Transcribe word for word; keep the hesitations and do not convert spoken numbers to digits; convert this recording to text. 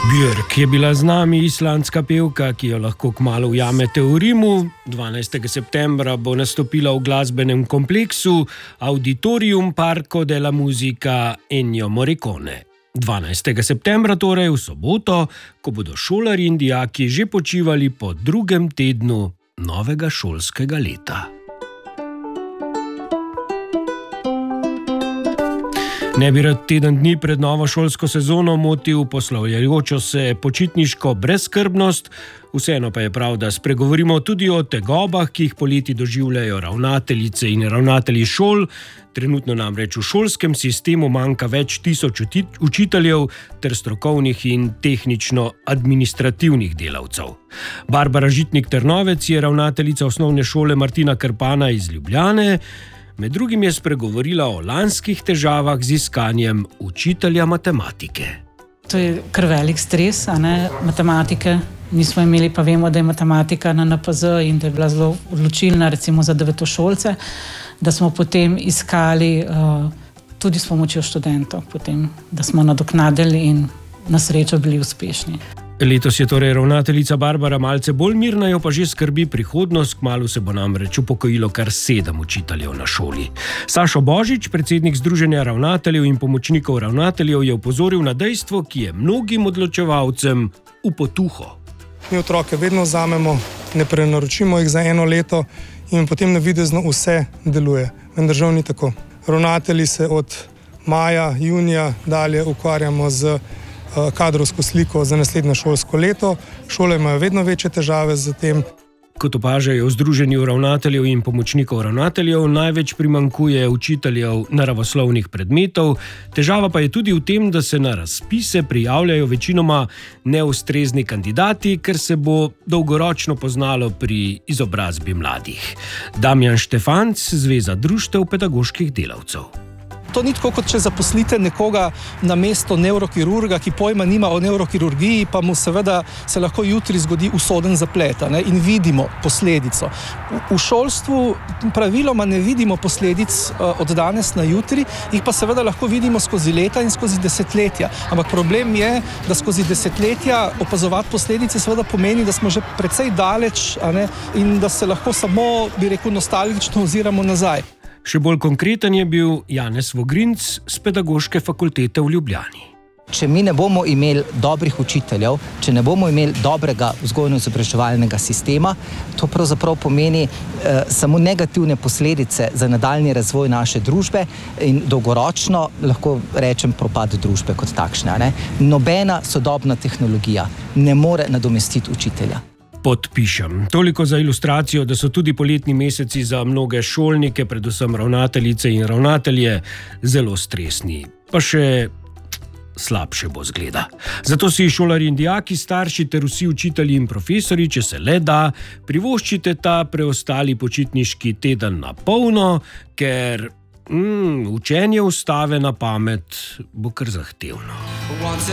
Björk je bila z nami, islandska pevka, ki jo lahko kmalu ujamete v Rimu. dvanajstega septembra bo nastopila v glasbenem kompleksu Auditorium Parco della Musica Ennio Morricone. dvanajstega septembra torej v soboto, ko bodo šolarji in dijaki že počivali po drugem tednu novega šolskega leta. Ne bi rad teden dni pred novo šolsko sezono motil poslavljajočo se počitniško brezskrbnost, vseeno pa je prav, da spregovorimo tudi o tegobah, ki jih poleti doživljajo ravnateljice in ravnatelji šol. Trenutno namreč v šolskem sistemu manjka več tisoč učiteljev ter strokovnih in tehnično-administrativnih delavcev. Barbara Žitnik-Trnovec je ravnateljica osnovne šole Martina Krpana iz Ljubljane. Med drugim je spregovorila o lanskih težavah z iskanjem učitelja matematike. To je kar velik stres, a ne, matematike. Nismo imeli, pa vemo, da je matematika na N P Z in da je bila zelo odločilna recimo za devetošolce, da smo potem iskali uh, tudi s pomočjo študentov, potem, da smo nadoknadili in na srečo bili uspešni. Letos je torej ravnateljica Barbara malce bolj mirna, jo pa že skrbi prihodnost, kmalu se bo namreč upokojilo kar sedem učiteljev na šoli. Sašo Božič, predsednik Združenja ravnateljev in pomočnikov ravnateljev, je opozoril na dejstvo, ki je mnogim odločevalcem v potuho. Mi otroke vedno vzamemo, ne prenaročimo jih za eno leto in potem navidezno vse deluje. Vendar žal ni tako. Ravnatelji se od maja, junija dalje ukvarjamo z kadrovsko sliko za naslednje šolsko leto. Šole imajo vedno večje težave z tem. Kot opažajo v Združenju ravnateljev in pomočnikov ravnateljev, največ primanjkuje učiteljev naravoslovnih predmetov. Težava pa je tudi v tem, da se na razpise prijavljajo večinoma neustrezni kandidati, ker se bo dolgoročno poznalo pri izobrazbi mladih. Damjan Štefanc, Zveza društev pedagoških delavcev. To ni tako, kot če zaposlite nekoga na mesto nevrokirurga, ki pojma nima o nevrokirurgiji, pa mu seveda se lahko jutri zgodi usoden zaplet, ne, in vidimo posledico. V, v šolstvu praviloma ne vidimo posledic uh, od danes na jutri, jih pa seveda lahko vidimo skozi leta in skozi desetletja. Ampak problem je, da skozi desetletja opazovati posledice seveda pomeni, da smo že precej daleč, a ne, in da se lahko samo, bi rekel, nostalgično oziramo nazaj. Še bolj konkreten je bil Janez Vogrinc z Pedagoške fakultete v Ljubljani. Če mi ne bomo imeli dobrih učiteljev, če ne bomo imeli dobrega vzgojno-izobraževalnega sistema, to pravzaprav pomeni eh, samo negativne posledice za nadaljnji razvoj naše družbe in dolgoročno lahko rečem propad družbe kot takšne. Ne? Nobena sodobna tehnologija ne more nadomestiti učitelja. Podpišem. Toliko za ilustracijo, da so tudi poletni meseci za mnoge šolnike, predvsem ravnateljice in ravnatelje, zelo stresni. Pa še slabše bo zgleda. Zato si šolarji in dijaki, starši ter vsi učitelji in profesori, če se le da, privoščite ta preostali počitniški teden na polno, ker mm, učenje ustave na pamet bo kar zahtevno.